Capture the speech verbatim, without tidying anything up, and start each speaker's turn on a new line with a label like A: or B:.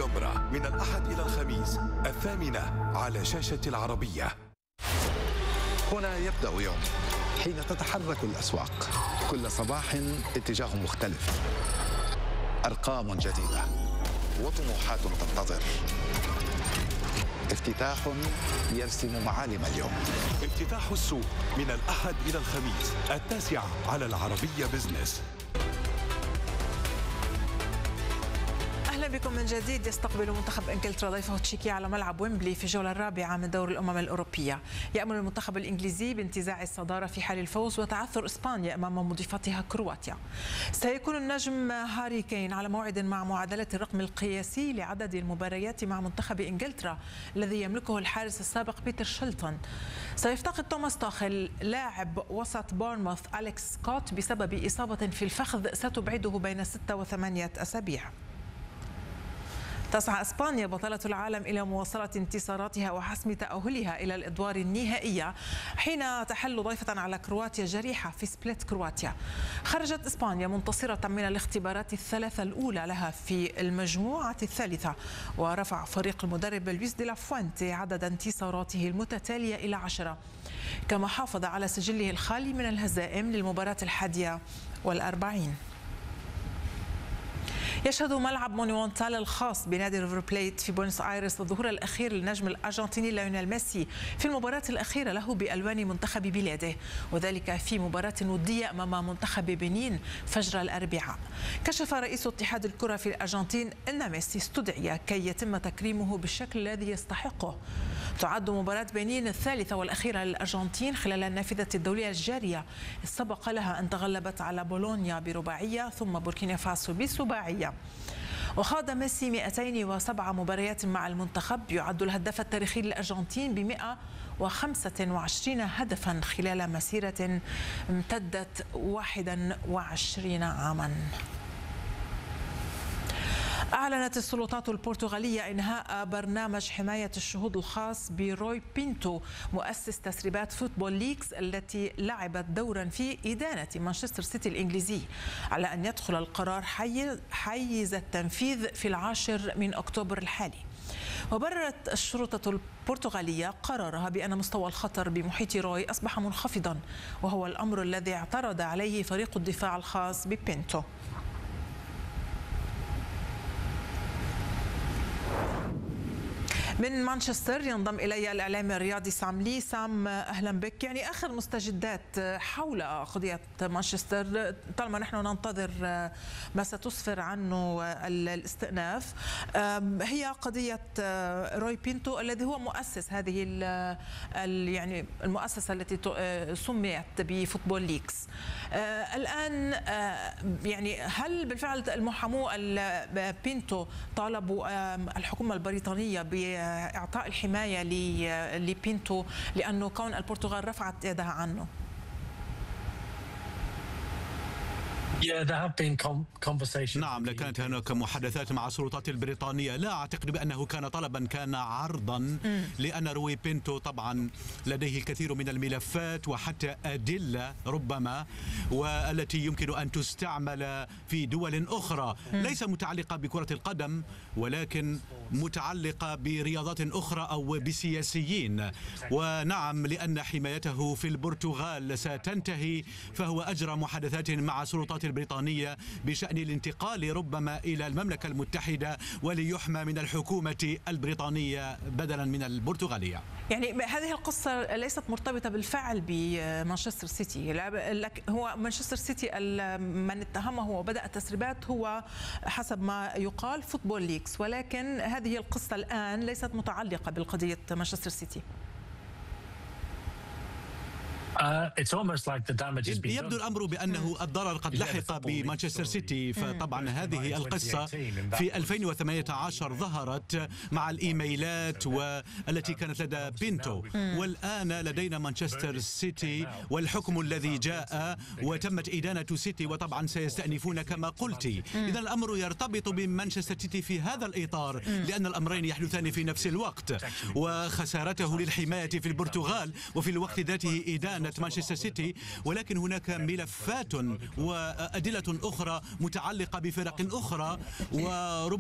A: الحمراء من الأحد إلى الخميس الثامنة على شاشة العربية.
B: هنا يبدأ يوم حين تتحرك الأسواق، كل صباح اتجاه مختلف، أرقام جديدة وطموحات تنتظر، افتتاح يرسم معالم اليوم.
A: افتتاح السوق من الأحد إلى الخميس التاسعة على العربية بزنس.
C: أهلا بكم من جديد. يستقبل منتخب إنجلترا ضيفه تشيكيا على ملعب ويمبلي في الجولة الرابعة من دور الأمم الأوروبية. يأمل المنتخب الإنجليزي بانتزاع الصدارة في حال الفوز وتعثر إسبانيا أمام مضيفتها كرواتيا. سيكون النجم هاري كين على موعد مع معادلة الرقم القياسي لعدد المباريات مع منتخب إنجلترا الذي يملكه الحارس السابق بيتر شيلتون. سيفتقد توماس توخيل لاعب وسط بورنموث أليكس سكوت بسبب إصابة في الفخذ ستبعده بين ستة وثمانية أسابيع. تسعى إسبانيا بطلة العالم إلى مواصلة انتصاراتها وحسم تأهلها إلى الأدوار النهائية حين تحل ضيفة على كرواتيا جريحة في سبليت كرواتيا. خرجت إسبانيا منتصرة من الاختبارات الثلاثة الأولى لها في المجموعة الثالثة، ورفع فريق المدرب لويس دي لا فوينتي عدد انتصاراته المتتالية إلى عشرة، كما حافظ على سجله الخالي من الهزائم للمباراة الحادية والأربعين. يشهد ملعب مونيمونتال الخاص بنادي ريفر بليت في بوينس آيرس الظهور الأخير للنجم الأرجنتيني ليونيل ميسي في المباراة الأخيرة له بألوان منتخب بلاده، وذلك في مباراة ودية أمام منتخب بنين فجر الأربعاء. كشف رئيس اتحاد الكرة في الأرجنتين أن ميسي استدعي كي يتم تكريمه بالشكل الذي يستحقه. تعد مباراة بنين الثالثة والأخيرة للأرجنتين خلال النافذة الدولية الجارية، سبق لها أن تغلبت على بولونيا برباعية ثم بوركينا فاسو بسباعية. وخاض ميسي مئتين وسبعة مباريات مع المنتخب، يعد الهداف التاريخي للأرجنتين ب مئة وخمسة وعشرين هدفا خلال مسيرة امتدت واحد وعشرين عاما. أعلنت السلطات البرتغالية إنهاء برنامج حماية الشهود الخاص بروي بينتو مؤسس تسريبات فوتبول ليكس التي لعبت دورا في إدانة مانشستر سيتي الإنجليزي، على أن يدخل القرار حيز التنفيذ في العاشر من أكتوبر الحالي. وبررت الشرطة البرتغالية قرارها بأن مستوى الخطر بمحيط روي أصبح منخفضا، وهو الأمر الذي اعترض عليه فريق الدفاع الخاص ببينتو. من مانشستر ينضم إلي الإعلامي الرياضي سام لي. سام، أهلا بك. يعني آخر مستجدات حول قضية مانشستر، طالما نحن ننتظر ما ستسفر عنه الاستئناف، هي قضية روي بينتو الذي هو مؤسس هذه يعني المؤسسة التي سميت بفوتبول ليكس. الآن يعني هل بالفعل المحامو بينتو طالبوا الحكومة البريطانية ب إعطاء الحماية لبينتو لأنه كون البرتغال رفعت يدها عنه؟
D: نعم، لكانت هناك محادثات مع السلطات البريطانية. لا أعتقد بأنه كان طلبا، كان عرضا، لأن روي بينتو طبعا لديه الكثير من الملفات وحتى أدلة ربما والتي يمكن أن تستعمل في دول أخرى ليس متعلقة بكرة القدم، ولكن متعلقة برياضات أخرى أو بسياسيين. ونعم، لأن حمايته في البرتغال ستنتهي، فهو أجرى محادثات مع السلطات البريطانية بشأن الانتقال ربما إلى المملكة المتحدة وليحمى من الحكومة البريطانية بدلا من البرتغالية.
C: يعني هذه القصة ليست مرتبطة بالفعل بمانشستر سيتي. هو مانشستر سيتي من اتهمه وبدأ التسريبات هو حسب ما يقال فوتبول ليكس، ولكن هذه القصة الآن ليست متعلقة بالقضية مانشستر سيتي.
D: يبدو الأمر بأنه الضرر قد لحق بمانشستر سيتي. فطبعا هذه القصة في ألفين وثمانية عشر ظهرت مع الإيميلات والتي كانت لدى بينتو، والآن لدينا مانشستر سيتي والحكم الذي جاء وتمت إدانة سيتي، وطبعا سيستأنفون كما قلت. إذا الأمر يرتبط بمانشستر سيتي في هذا الإطار، لأن الأمرين يحدثان في نفس الوقت، وخسارته للحماية في البرتغال وفي الوقت ذاته إدانة مانشستر سيتي. ولكن هناك ملفات وأدلة أخرى متعلقة بفرق أخرى وربما